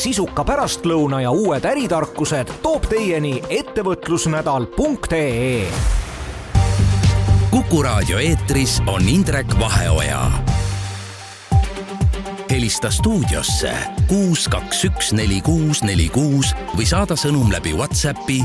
sisuka pärastlõuna ja uued äritarkused toob teieni ettevõtlusnädal.ee. Kuku Raadio eetris on Indrek Vaheoja. Helista stuudiosse 6214646 või saada sõnum läbi WhatsAppi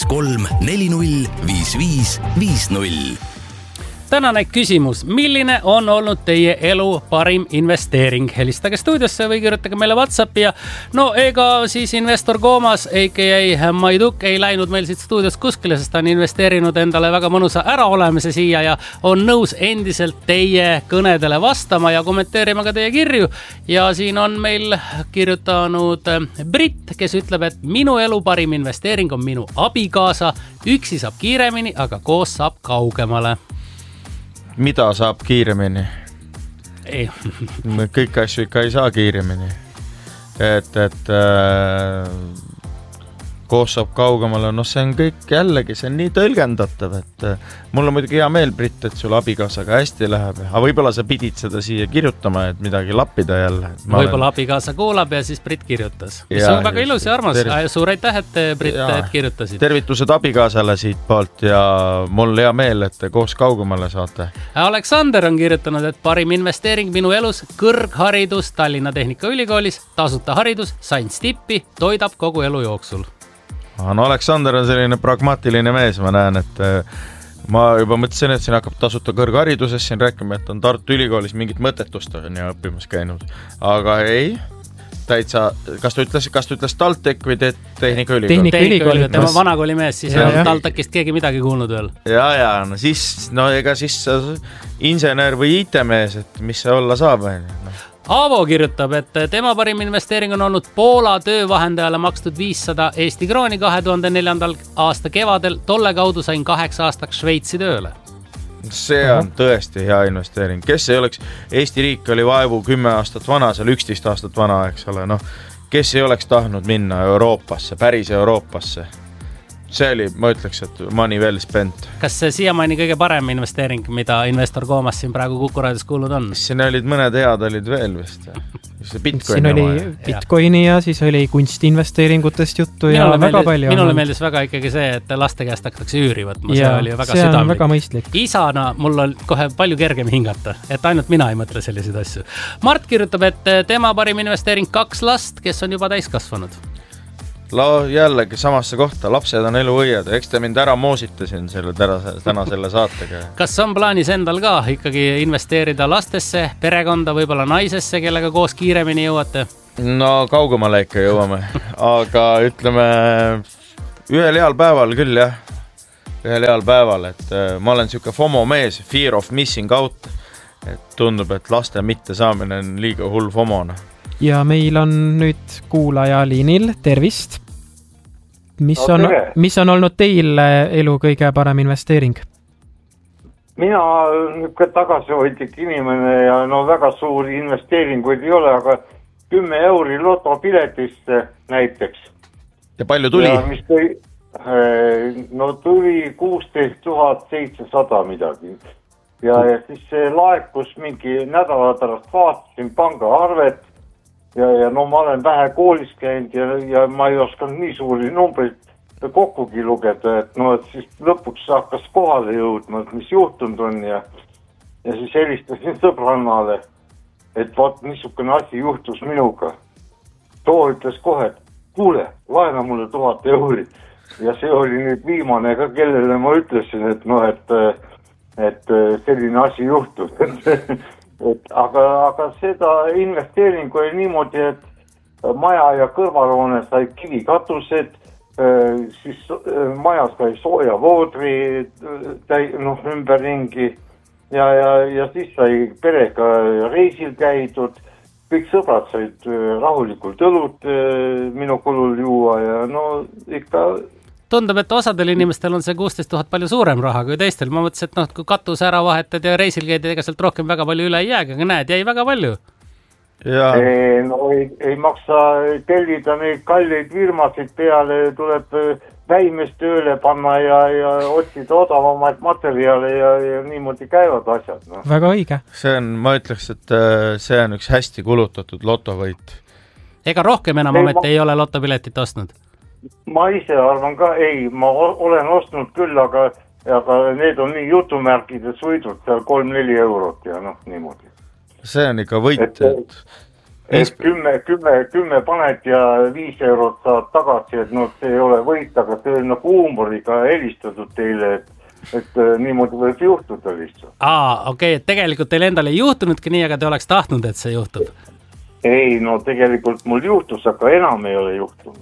53405550. Tänane küsimus, milline on olnud teie elu parim investeering? Helistage stuudiosse või kirjutage meile WhatsAppi ja no ega siis investor Koomas, a.k.a. Maiduk ei läinud meil siit stuudios kuskile, sest ta on investeerinud endale väga mõnusa äraolemise siia ja on nõus endiselt teie kõnedele vastama ja kommenteerima ka teie kirju. Ja siin on meil kirjutanud Brit, kes ütleb, et minu elu parim investeering on minu abikaasa. Üksi saab kiiremini, aga koos saab kaugemale. Mida saab kiiremini? Ei. Kõik asju ikka ei saa kiiremini. Koos saab kaugemale, no see on kõik jällegi, see on nii tõlgendatav, et mul on muidugi hea meel, Brit, et sul abikaasaga hästi läheb, aga võib-olla sa pidid seda siia kirjutama, et midagi lappida jälle. Võib-olla abikaasa kuulab ja siis Brit kirjutas. Mis on väga ilus ja armas. Suur aitäh, et Brit kirjutasid. Tervitused abikaasale siit poolt ja mul hea meel, et te koos kaugemale saate. Aleksander on kirjutanud, et parim investeering minu elus, kõrgharidus Tallinna Tehnikaülikoolis, tasuta haridus, sain stippi, toidab kogu elu jooksul. No Aleksander on selline pragmaatiline mees, ma näen, et ma juba mõtlesin, et siin hakkab tasuta kõrghariduses siin rääkima, et on Tartu Ülikoolis mingit mõttetust on ja õppimas käinud. Aga ei, täitsa, kas ta ütles TalTech või Tehnikaülikool? Tema vanakooli mees, siis on TalTechist keegi midagi kuulnud veel. Ja, no siis insener või IT-mees, et mis see olla saab? Aavo kirjutab, et tema parim investeering on olnud Poola töövahendajale makstud 500 Eesti krooni 2004. aasta kevadel. Tolle kaudu sain 8 aastaks Šveitsi tööle. See on tõesti hea investeering. Kes ei oleks, Eesti riik oli vaevu 10 aastat vana, seal 11 aastat vana, eks ole. No, kes ei oleks tahtnud minna Euroopasse, päris Euroopasse? See oli, ma ütleks, et money well spent. Kas see siiamaani kõige parem investeering, mida investor Koomas siin praegu Kuku Raadios kuulnud on? Siin olid mõned head olid veel vist. Siin oli Bitcoini ja siis oli kunstinvesteeringutest juttu ja väga palju. Minule meeldis väga ikkagi see, et laste käest hakatakse üüri võtma. See oli väga südamlik. See on väga mõistlik. Isana mul on kohe palju kergem hingata, et ainult mina ei mõtle selliseid asju. Mart kirjutab, et tema parim investeering 2 last, kes on juba täiskasvanud. Jällegi samasse kohta, lapsed on eluõied, eks te mind ära moositasin täna selle saatega. Kas on plaanis endal ka ikkagi investeerida lastesse, perekonda, võib-olla naisesse, kellega koos kiiremini jõuate? No kaugemale ikka jõuame, aga ütleme ühel heal päeval küll jah, ühel heal päeval, et ma olen siuke FOMO mees, fear of missing out, et tundub, et laste mitte saamine on liiga hull FOMOna. Ja meil on nüüd kuulaja liinil, tervist. Mis on olnud teil elu kõige parem investeering? Mina niisugune tagasihoidlik inimene ja no väga suuri investeeringuid ei ole, aga 10 euri lotopiletisse näiteks. Ja palju tuli? Ja mis tuli 16 700 midagi. Ja siis see laekus mingi nädala pärast vaatasin pangaarvet. Ja no ma olen vähe koolis käinud ja ma ei osanud nii suuri numbreid kokkugi lugeda, et et siis lõpuks hakkas kohale jõudma, mis juhtunud on ja siis helistasin sõbrannale, et vaat niisugune asi juhtus minuga. Too ütles kohe, et kuule, laena mulle 1000 euri ja see oli nüüd viimane ka, kellele ma ütlesin, et selline asi juhtus. Aga seda investeeringu oli niimoodi, et maja ja kõrvalhoone sai kivikatused, siis maja sai sooja voodri ümberringi ja siis sai perega reisil käidud, kõik sõbrad said rahulikult õlut minu kulul juua ja ikka... Tundub, et osadel inimestel on see 16 000 palju suurem raha kui teistel. Ma mõtlesin, et kui katus ära vahetad ja reisil käid, ega sealt rohkem väga palju üle ei jäägi, aga näed, jäi väga palju. Ei maksa tellida neid kalleid firmasid peale, tuleb väimest tööle panna ja otsida odavamaid materjale ja niimoodi käivad asjad. Väga õige. Ma ütleks, et see on üks hästi kulutatud lotovõit. Ega rohkem enam ometi ei ole lotopiletit ostnud? Ma ise arvan ka, ei, ma olen ostnud küll, aga need on nii jutumärkides võidud seal 3-4 eurot ja niimoodi. See on ikka võit. Et 10 paned ja 5 eurot saad tagasi, et see ei ole võit, aga see on huumoriga helistatud teile, et niimoodi võib juhtuda lihtsalt. Okei, et tegelikult teil endal ei juhtunudki nii, aga te oleks tahtnud, et see juhtub? Ei, tegelikult mul juhtus, aga enam ei ole juhtunud.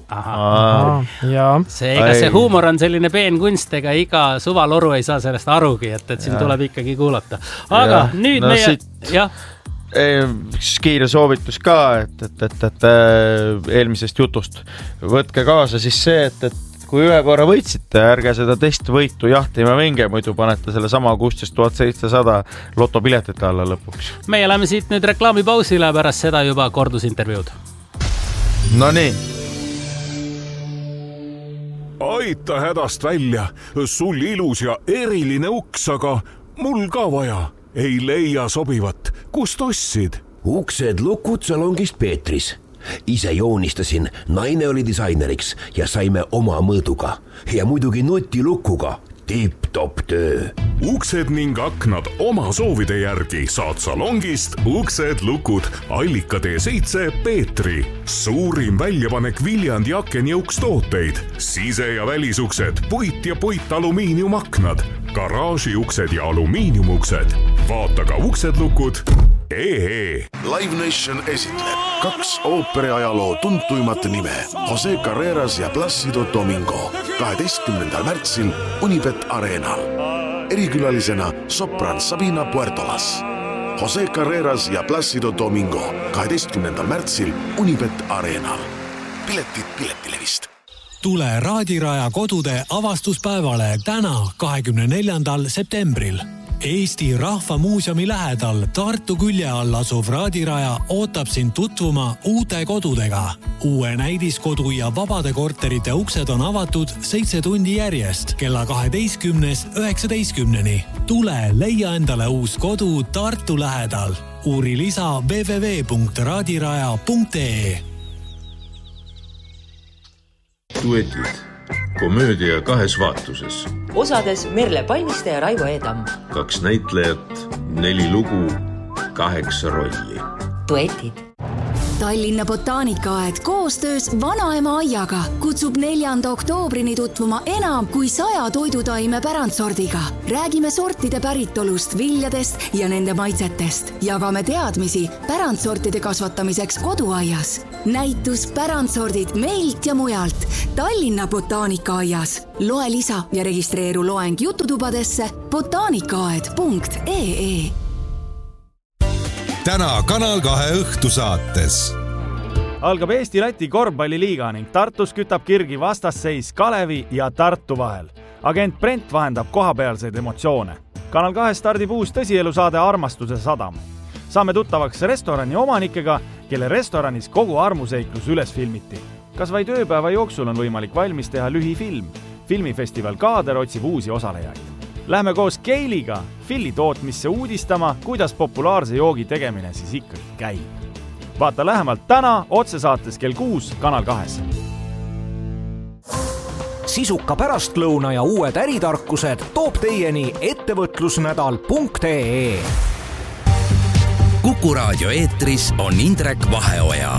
See huumor on selline peen kunst, ega iga suvaloru ei saa sellest arugi, et siin tuleb ikkagi kuulata. Aga nüüd meie... Kiire soovitus ka, et eelmisest jutust võtke kaasa siis see, et kui ühe korra võitsite, ärge seda testvõitu jahtima minge, muidu panete selle sama 16 700 lotopiletite alla lõpuks. Meie läheme siit nüüd reklaamipausile, pärast seda juba kordusintervjuud. No nii. Aita hädast välja, sul ilus ja eriline uks, aga mul ka vaja. Ei leia sobivat. Kust ostsid? Uksed lukud salongist Peetris. Ise joonistasin, naine oli disaineriks ja saime oma mõõduga. Ja muidugi nutilukuga. Tipp-top töö. Uksed ning aknad oma soovide järgi saad salongist Uksed lukud. Allika T7 Peetri. Suurim väljapanek Viljandi akenjõuks tooteid. Sise- ja välisuksed, puit ja puitalumiiniumaknad. Garaažiuksed ja alumiiniumuksed. Vaata ka Uksed lukud. Live Nation esitleb 2 ooperiajaloo tuntuimat nime Jose Carreras ja Plácido Domingo 12. märtsil Unibet Arenal. Erikülalisena sopran Sabina Puertolas. Jose Carreras ja Plácido Domingo 12. märtsil Unibet Arenal. Piletid Piletilevist. Tule Raadiraja kodude avastuspäevale täna 24. septembril. Eesti Rahvamuuseumi lähedal Tartu külje all asuv Raadiraja ootab sind tutvuma uute kodudega. Uue näidiskodu ja vabade korterite uksed on avatud 7 tundi järjest kella 12-19. Tule leia endale uus kodu Tartu lähedal. Uuri lisa www.raadiraja.ee. Duetid. Komöödia 2 vaatuses. Osades Merle Palmiste ja Raivo Eedam. 2 näitlejat, 4 lugu, 8 rolli. Duetid. Tallinna Botaanikaaed koostöös Vanaema aiaga kutsub 4. oktoobrini tutvuma enam kui 100 toidutaime pärandsordiga. Räägime sortide päritolust, viljadest ja nende maitsetest. Jagame teadmisi pärandsortide kasvatamiseks koduaias. Näitus pärandsordid meilt ja mujalt Tallinna Botaanikaaias. Loe lisa ja registreeru loeng jututubadesse botaanikaaed.ee. Täna Kanal 2 õhtusaates. Algab Eesti-Läti korvpalliliiga ning Tartus kütab kirgi vastasseis Kalevi ja Tartu vahel. Agent Brent vahendab kohapealseid emotsioone. Kanal 2 stardib uus tõsielusaade Armastuse sadam. Saame tuttavaks restorani omanikega, kelle restoranis kogu armuseiklus üles filmiti. Kas vaid ööpäeva jooksul on võimalik valmis teha lühifilm? Filmifestival Kaader otsib uusi osalejaid. Lähme koos Keiliga Filli tootmisse uudistama, kuidas populaarse joogi tegemine siis ikkagi käib. Vaata lähemalt täna otsesaates kell 6 Kanal 2. Sisuka pärastlõuna ja uued äritarkused toob teieni ettevõtlusnädal.ee. Kuku raadio eetris on Indrek Vaheoja.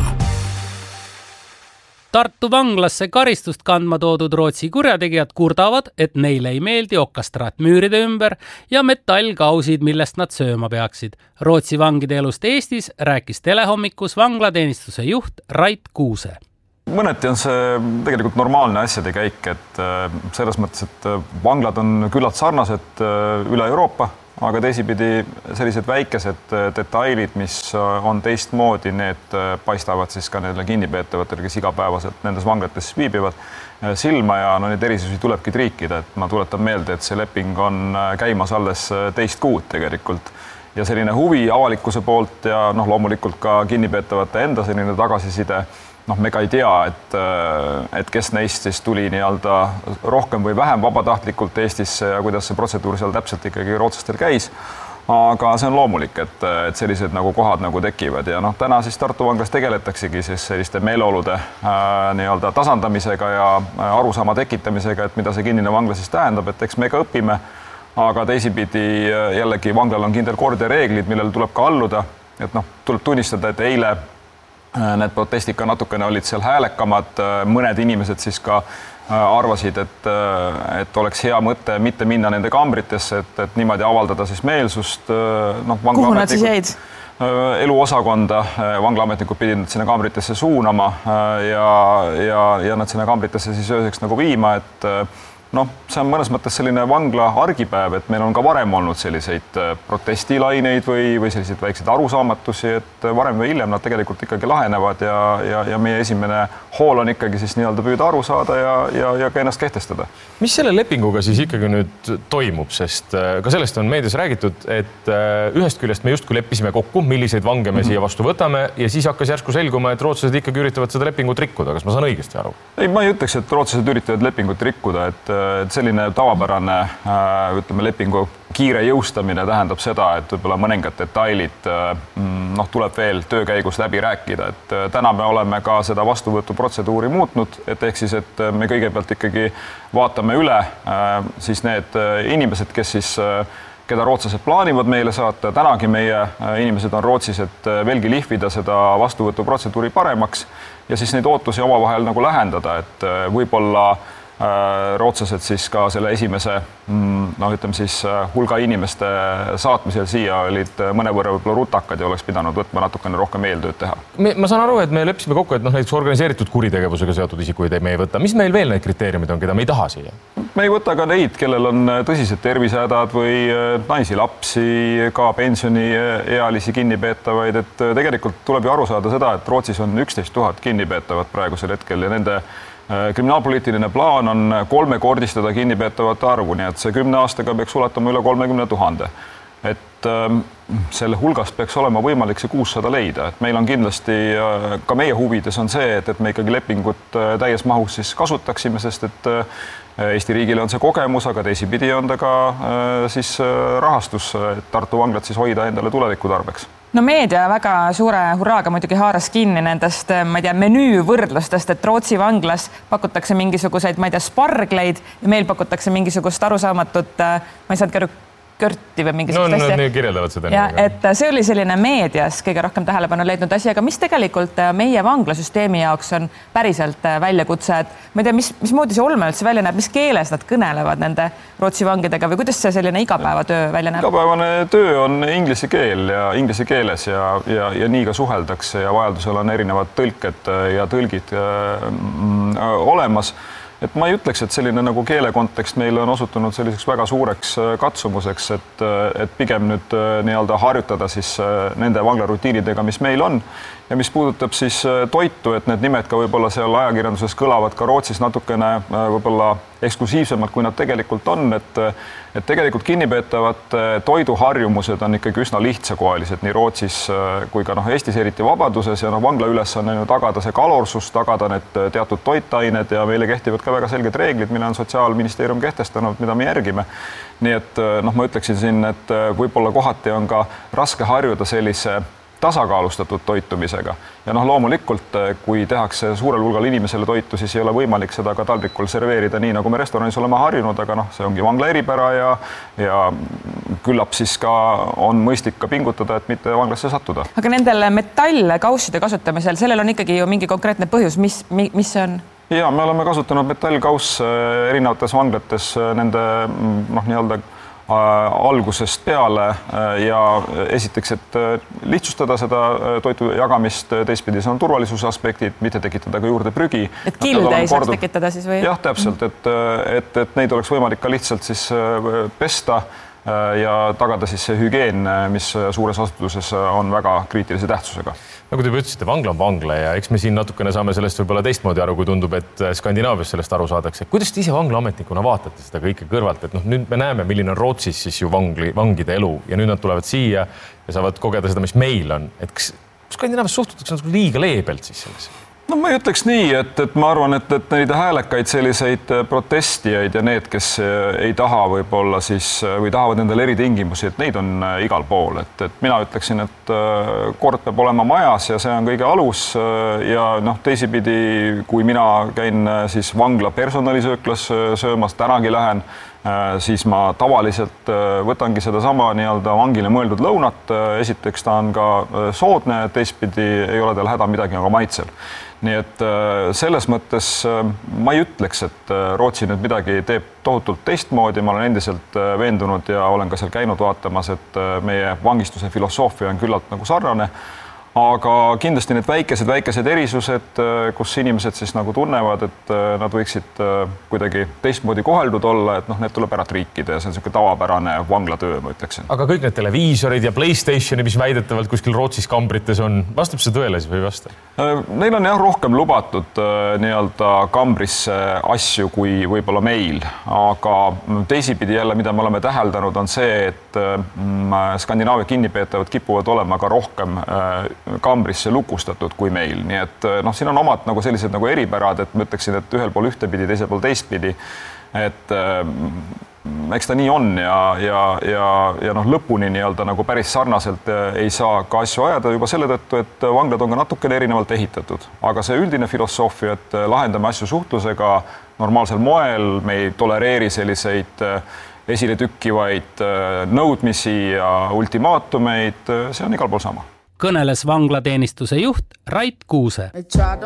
Tartu vanglasse karistust kandma toodud Rootsi kurjategijad kurdavad, et neile ei meeldi okastraat müüride ümber ja metallkausid, millest nad sööma peaksid. Rootsi vangide elust Eestis rääkis telehommikus vanglateenistuse juht Rait Kuuse. Mõneti on see tegelikult normaalne asjade käik, et selles mõttes, et vanglad on küllalt sarnased üle Euroopa, aga teisipidi sellised väikesed detailid, mis on teistmoodi, need paistavad siis ka neile kinnipeetavatele, kes igapäevaselt nendes vanglates viibivad silma ja neid erisusi tulebki triikida. Et ma tuletan meelde, et see leping on käimas alles 2 kuud tegelikult ja selline huvi avalikkuse poolt ja loomulikult ka kinnipeetavate enda selline tagasiside. Me ka ei tea, et kes neist siis tuli nii-öelda rohkem või vähem vabatahtlikult Eestisse ja kuidas see protseduur seal täpselt ikkagi rootslastel käis. aga see on loomulik, et sellised nagu kohad nagu tekivad ja noh, täna siis Tartu vanglas tegeletaksegi siis selliste meeleolude nii-öelda tasandamisega ja arusaama tekitamisega, et mida see kinnine vangla siis tähendab, et eks me ka õpime, aga teisipidi jällegi vanglal on kindel kord ja reeglid, millele tuleb ka alluda, et noh, tuleb tunnistada, et eile need protestid ka natukene olid seal häälekamad, mõned inimesed siis ka arvasid, et oleks hea mõte mitte minna nende kambritesse, et niimoodi avaldada siis meelsust. Kuhu nad siis jäid? Eluosakonda, vanglaametnikud pidid nad sinna kambritesse suunama ja nad sinna kambritesse siis ööseks nagu viima, et noh, see on mõnes mõttes selline vangla argipäev, et meil on ka varem olnud selliseid protestilaineid või selliseid väikseid arusaamatusi, et varem või hiljem nad tegelikult ikkagi lahenevad ja meie esimene hool on ikkagi siis nii-öelda püüda aru saada ja ka ennast kehtestada. Mis selle lepinguga siis ikkagi nüüd toimub, sest ka sellest on meedias räägitud, et ühest küljest me justkui leppisime kokku, milliseid vange me siia vastu võtame ja siis hakkas järsku selguma, et rootslased ikkagi üritavad seda lepingut rikkuda. Kas ma saan õigesti aru? Ei, ma ei ütleks, et rootslased üritavad lepingut rikkuda, et selline tavapärane, ütleme, lepingu kiire jõustamine tähendab seda, et võib-olla mõningad detailid tuleb veel töö käigus läbi rääkida, et täna me oleme ka seda vastuvõtuprotseduuri muutnud, et ehk siis, et me kõigepealt ikkagi vaatame üle siis need inimesed, kes siis keda rootslased plaanivad meile saata. Tänagi meie inimesed on Rootsis, et veelgi lihvida seda vastuvõtuprotseduuri paremaks ja siis neid ootusi omavahel nagu lähendada, et võib-olla rootslased siis ka selle esimese ütleme siis hulga inimeste saatmisel siia olid mõnevõrra võib-olla rutakad ja oleks pidanud võtma natukene rohkem eeltööd teha. Ma saan aru, et me leppisime kokku, et näiteks organiseeritud kuritegevusega seotud isikuid me ei võta. Mis meil veel need kriteeriumid on, keda me ei taha siia? Me ei võta ka neid, kellel on tõsised tervisehädad või naisi, lapsi, ka pensioniealisi kinnipeetavaid, et tegelikult tuleb ju aru saada seda, et Rootsis on 11 000 kinnipeetavat praegusel hetkel ja nende kriminaalpoliitiline plaan on 3-kordistada kinnipeetavate arvu, nii et see 10 aastaga peaks ulatama üle 30 000. Et selle hulgast peaks olema võimalik see 600 leida, et meil on kindlasti ka meie huvides on see, et me ikkagi lepingut täies mahus siis kasutaksime, sest et Eesti riigile on see kogemus, aga teisipidi on ta ka siis rahastus, et Tartu vanglat siis hoida endale tuleviku tarbeks. No meedia väga suure hurraaga muidugi haaras kinni nendest, ma ei tea, menüüvõrdlustest, et Rootsi vanglas pakutakse mingisuguseid, ma ei tea, spargleid ja meil pakutakse mingisugust arusaamatut, ma ei saanud käru körti või mingisugust asja. No kirjeldavad seda. Ja, et see oli selline meedias kõige rohkem tähelepanu leidnud asi, aga mis tegelikult meie vanglasüsteemi jaoks on päriselt väljakutse, et ma ei tea, mismoodi see olme üldse välja näeb, mis keeles nad kõnelevad nende Rootsi vangidega või kuidas see selline igapäevatöö välja näeb? Igapäevane töö on inglise keel ja inglise keeles ja nii ka suheldakse ja vajadusel on erinevad tõlked ja tõlgid olemas. Et ma ei ütleks, et selline nagu keele kontekst meile on osutunud selliseks väga suureks katsumuseks, et pigem nüüd nii-öelda harjutada siis nende vanglarutiinidega, mis meil on. Ja mis puudutab siis toitu, et need nimed ka võib-olla seal ajakirjanduses kõlavad ka Rootsis natukene võib-olla eksklusiivsemalt, kui nad tegelikult on, et tegelikult kinnipeetavad toiduharjumused on ikkagi üsna lihtsakoelised nii Rootsis kui ka Eestis eriti vabaduses ja vangla ülesanne on tagada see kalorsus, tagada need teatud toitained ja meile kehtivad ka väga selged reeglid, mille on Sotsiaalministeerium kehtestanud, mida me järgime. Nii et ma ütleksin siin, et võib-olla kohati on ka raske harjuda sellise tasakaalustatud toitumisega. Ja loomulikult, kui tehakse suurel hulgal inimesele toitu, siis ei ole võimalik seda ka taldrikul serveerida nii, nagu me restoranis oleme harjunud, aga see ongi vangla eripära ja küllap siis ka on mõistlik ka pingutada, et mitte vanglasse sattuda. Aga nendel metallkausside kasutamisel, sellel on ikkagi ju mingi konkreetne põhjus, mis see on? Ja, me oleme kasutanud metallkauss erinevates vanglates nende nii-öelda algusest peale ja esiteks, et lihtsustada seda toitu jagamist, teistpidi see on turvalisuse aspektid, mitte tekitada ka juurde prügi. Et kilde ei saaks tekitada siis või? Jah, täpselt, et neid oleks võimalik ka lihtsalt siis pesta ja tagada siis see hügieen, mis suures asutuses on väga kriitilise tähtsusega. Nagu te ütlesite, vangla on vangla ja eks me siin natukene saame sellest võib-olla teistmoodi aru, kui tundub, et Skandinaavias sellest aru saadakse. Kuidas te ise vanglaametnikuna vaatate seda kõike kõrvalt, et nüüd me näeme, milline on Rootsis siis ju vangide elu ja nüüd nad tulevad siia ja saavad kogeda seda, mis meil on. Et kas Skandinaavias suhtutakse liiga leebelt siis sellesse? No ma ei ütleks nii, et ma arvan, et neid häälekaid selliseid protestijaid ja need, kes ei taha võib-olla siis või tahavad endale eritingimusi, et neid on igal pool, et mina ütleksin, et kord peab olema majas ja see on kõige alus ja teisipidi, kui mina käin siis vangla personalisööklas söömas, tänagi lähen, siis ma tavaliselt võtangi sedasama nii-öelda vangile mõeldud lõunat. Esiteks ta on ka soodne, teistpidi ei ole tal häda midagi aga maitsel. Nii et selles mõttes ma ei ütleks, et Rootsi nüüd midagi teeb tohutult teistmoodi. Ma olen endiselt veendunud ja olen ka seal käinud vaatamas, et meie vangistuse filosoofia on küllalt nagu sarnane. Aga kindlasti need väikesed erisused, kus inimesed siis nagu tunnevad, et nad võiksid kuidagi teistmoodi koheldud olla, et need tuleb ära triikida ja see on selline tavapärane vanglatöö, ma ütleksin. Aga kõik need televiisorid ja PlayStationi, mis väidetavalt kuskil Rootsis kambrites on, vastab see tõele või vasta? Neil on jah rohkem lubatud nii-öelda kambrisse asju kui võib-olla meil, aga teisipidi jälle, mida me oleme täheldanud, on see, et Skandinaavia kinnipeetavad kipuvad olema ka rohkem kambrisse lukustatud kui meil, nii et siin on omad nagu sellised nagu eripärad, et ma ütleksin, et ühel pool ühtepidi, teisel pool teistpidi, et eks ta nii on ja lõpuni nii-öelda nagu päris sarnaselt ei saa ka asju ajada juba selle tõttu, et vanglad on ka natukene erinevalt ehitatud, aga see üldine filosoofia, et lahendame asju suhtlusega normaalsel moel, me ei tolereeri selliseid esile tükkivaid nõudmisi ja ultimaatumeid, see on igal pool sama. Kõneles vanglateenistuse juht Rait Kuuse.